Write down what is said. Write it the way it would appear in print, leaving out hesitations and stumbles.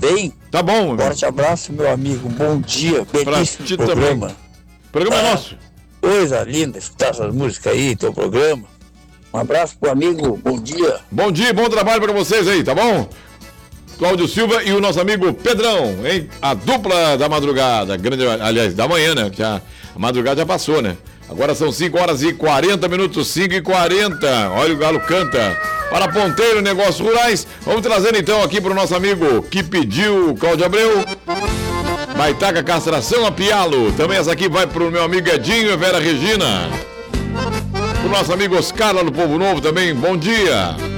bem? Tá bom, meu. Forte abraço, meu amigo. Bom dia. Belíssimo programa. O programa é nosso. Coisa linda escutar essas músicas aí, teu programa. Um abraço pro amigo. Bom dia. Bom dia, bom trabalho pra vocês aí, tá bom? Cláudio Silva e o nosso amigo Pedrão, hein? A dupla da madrugada, grande, aliás, da manhã, né? Que a madrugada já passou, né? Agora são 5 horas e 40 minutos, 5h40. Olha o Galo canta. Para Ponteiro Negócios Rurais, vamos trazendo então aqui para o nosso amigo que pediu, Cláudio Abreu. Baitaca Castração a Pialo. Também essa aqui vai para o meu amigo Edinho e Vera Regina. Para o nosso amigo Oscar lá do Povo Novo também, bom dia.